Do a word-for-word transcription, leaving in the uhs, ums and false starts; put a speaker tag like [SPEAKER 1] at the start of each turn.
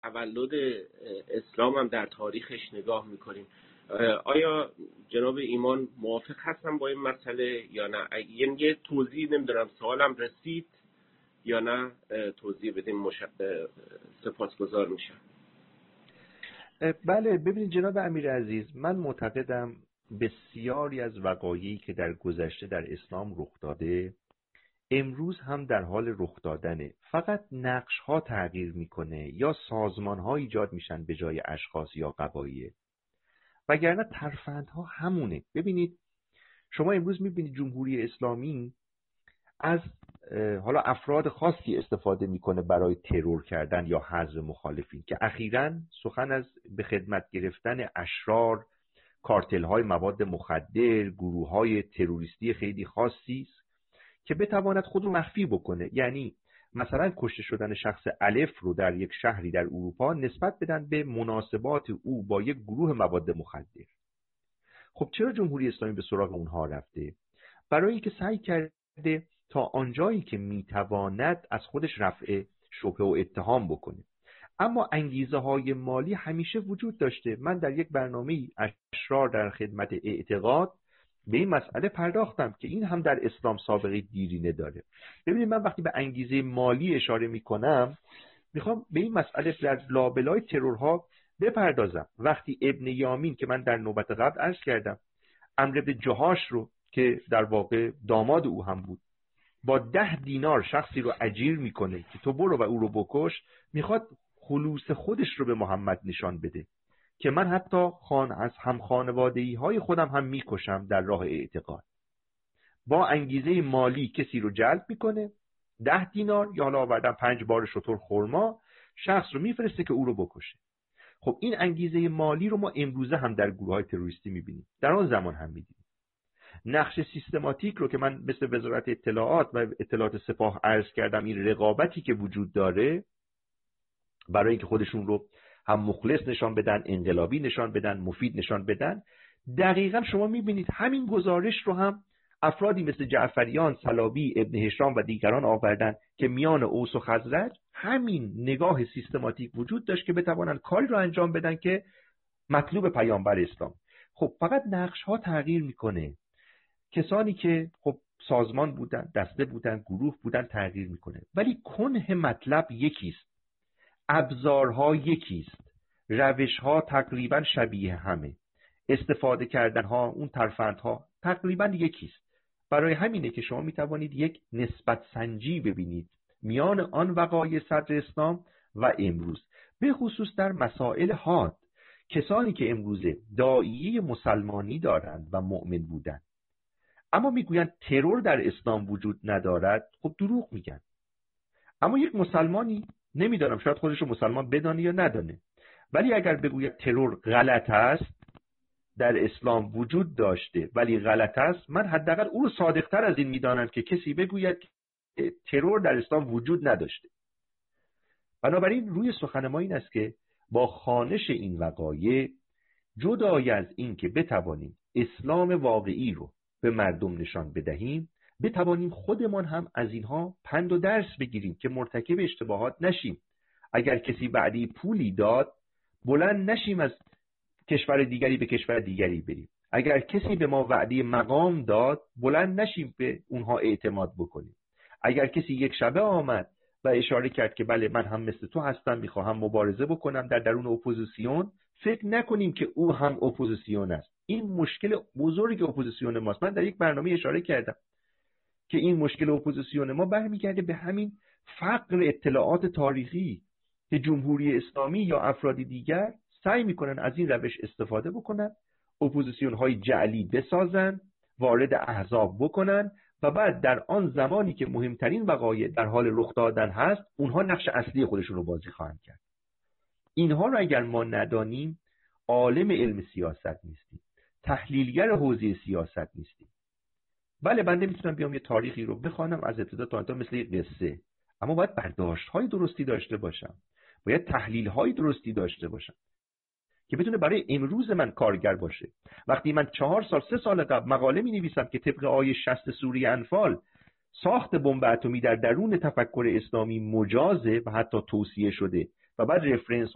[SPEAKER 1] تولد اسلام هم در تاریخش نگاه میکنیم. آیا جناب ایمان موافق هستن با این مسئله یا نه؟ یعنی یه توضیح، نمیدونم سوالم رسید یا نه، توضیح بدیم. مش... سپاسگزار میشم.
[SPEAKER 2] بله، ببینید جناب امیر عزیز، من معتقدم بسیاری از وقایعی که در گذشته در اسلام رخ داده امروز هم در حال رخ دادنه، فقط نقش ها تغییر میکنه یا سازمان ها ایجاد میشن به جای اشخاص یا قبایل، وگرنه ترفندها همونه. ببینید شما امروز میبینید جمهوری اسلامی از حالا افراد خاصی استفاده میکنه برای ترور کردن یا حذف مخالفین، که اخیراً سخن از به خدمت گرفتن اشرار، کارتل های مواد مخدر، گروه های تروریستی خیلی خاصی است که بتواند خود رو مخفی بکنه. یعنی مثلا کشته شدن شخص الف رو در یک شهری در اروپا نسبت بدن به مناسبات او با یک گروه مواد مخدر. خب چرا جمهوری اسلامی به سراغ اونها رفته؟ برای اینکه سعی کرده تا آنجایی که میتواند از خودش رفع شبهه و اتهام بکنه. اما انگیزه های مالی همیشه وجود داشته. من در یک برنامه اشرار در خدمت اعتقاد به این مسئله پرداختم که این هم در اسلام سابقه دیرینه داره. ببینید من وقتی به انگیزه مالی اشاره میکنم میخوام به این مسئله در لابلای ترورها بپردازم. وقتی ابن یامین که من در نوبت قبل عرض کردم عمرو بن جهاش رو که در واقع داماد او هم بود با ده دینار شخصی رو اجیر میکنه که تو برو و او رو بکش، میخواد خلوص خودش رو به محمد نشان بده که من حتی خان از هم خانوادگی های خودم هم میکشم در راه اعتقاد. با انگیزه مالی کسی رو جلب میکنه، ده دینار یا حالا آوردن پنج بار شتر خرما، شخص رو میفرسته که او رو بکشه. خب این انگیزه مالی رو ما امروزه هم در گروه های تروریستی میبینیم، در آن زمان هم میدیم. نقش سیستماتیک رو که من مثل وزارت اطلاعات و اطلاعات سپاه عرض کردم، این رقابتی که وجود داره برای اینکه خودشون رو هم مخلص نشان بدن، انقلابی نشان بدن، مفید نشان بدن، دقیقا شما میبینید همین گزارش رو هم افرادی مثل جعفریان، صلابی، ابن هشام و دیگران آوردن که میان اوس و خزرج همین نگاه سیستماتیک وجود داشت که بتوانند کاری رو انجام بدن که مطلوب پیامبر اسلام. خب فقط نقش ها تغییر میکنه، کسانی که خب سازمان بودن، دسته بودن، گروه بودن تغییر میکنه، ولی کنه مطلب یکیست، ابزارها یکیست، روشها تقریبا شبیه همه، استفاده کردنها، اون ترفندها تقریبا یکیست. برای همینه که شما میتوانید یک نسبت سنجی ببینید میان آن وقایع صدر اسلام و امروز، به خصوص در مسائل حاد. کسانی که امروزه داعیه مسلمانی دارند و مؤمن بودند اما میگویند ترور در اسلام وجود ندارد، خب دروغ میگن. اما یک مسلمانی، نمیدانم شاید خودش رو مسلمان بدانه یا ندانه، ولی اگر بگوید ترور غلط است، در اسلام وجود داشته ولی غلط است، من حداقل او رو صادقتر از این میدانم که کسی بگوید ترور در اسلام وجود نداشته. بنابراین روی سخن ما این است که با خوانش این وقایع، جدای از این که بتوانیم اسلام واقعی رو به مردم نشان بدهیم، بتوانیم خودمان هم از اینها پند و درس بگیریم که مرتکب اشتباهات نشیم. اگر کسی بعدی پولی داد، بلند نشیم از کشور دیگری به کشور دیگری بریم. اگر کسی به ما وعده مقام داد، بلند نشیم به اونها اعتماد بکنیم. اگر کسی یک شبه آمد و اشاره کرد که بله من هم مثل تو هستم، میخواهم مبارزه بکنم در درون اپوزیسیون، فکر نکنیم که او هم اپوزیسیون است. این مشکل بزرگ اپوزیسیون ماست. من در یک برنامه اشاره کردم که این مشکل اپوزیسیون ما برمیگرده به همین فقر اطلاعات تاریخی که جمهوری اسلامی یا افرادی دیگر سعی میکنن از این روش استفاده بکنن، اپوزیسیون های جعلی بسازن، وارد احزاب بکنن و بعد در آن زمانی که مهمترین وقایع در حال رخ دادن هست، اونها نقش اصلی خودشون رو بازی خواهند کرد. اینها رو اگر ما ندانیم، عالم علم سیاست نیستیم، تحلیلگر حوزه سیاست نیستیم. بله بنده میتونم بیام یه تاریخی رو بخوانم از ابتدا تا انتها مثل یک قصه، اما باید برداشت های درستی داشته باشم، باید تحلیل های درستی داشته باشم که بتونه برای امروز من کارگر باشه. وقتی من چهار سال سه سال قبل مقاله می نویسم که طبق آیه شصت سوره انفال ساخت بمب اتمی در درون تفکر اسلامی مجازه و حتی توصیه شده و بعد رفرنس